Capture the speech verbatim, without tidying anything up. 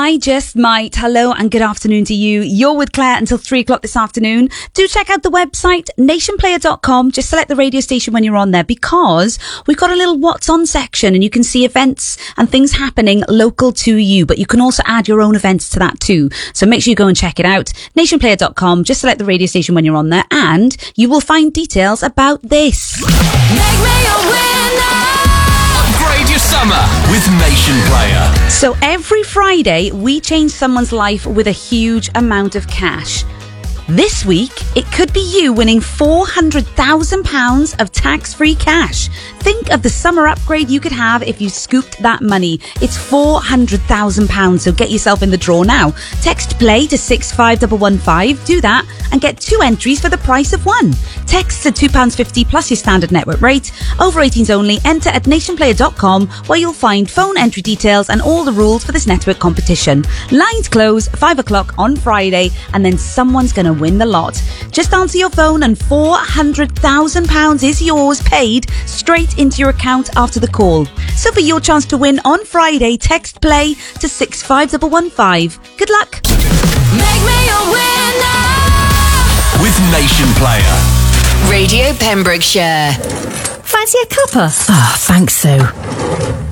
I just might. Hello and good afternoon to you. You're with Claire until three o'clock this afternoon. Do check out the website, nation player dot com. Just select the radio station when you're on there, because we've got a little what's on section and you can see events and things happening local to you, but you can also add your own events to that too. So make sure you go and check it out. nation player dot com. Just select the radio station when you're on there and you will find details about this. Make me a winner. Upgrade your summer with Nation Player. So every Friday, we change someone's life with a huge amount of cash. This week, it could be you winning four hundred thousand pounds of tax-free cash. Think of the summer upgrade you could have if you scooped that money. It's four hundred thousand pounds, so get yourself in the draw now. Text play to six five one one five, do that, and get two entries for the price of one. Texts are two pounds fifty plus your standard network rate. Over eighteens only. Enter at nation player dot com, where you'll find phone entry details and all the rules for this network competition. Lines close five o'clock on Friday, and then someone's going to win the lot. Just answer your phone and four hundred thousand pounds is yours, paid straight into your account after the call. So for your chance to win on Friday, text play to six five one one five. Good luck. Make me a winner. With Nation Player. Radio Pembrokeshire. Fancy a cuppa? Ah, thanks so.